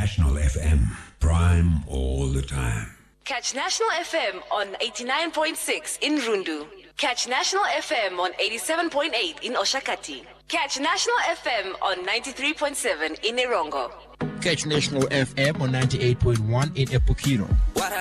National FM. Prime all the time. Catch National FM on 89.6 in Rundu. Catch National FM on 87.8 in Oshakati. Catch National FM on 93.7 in Erongo. Catch National FM on 98.1 in Epokino.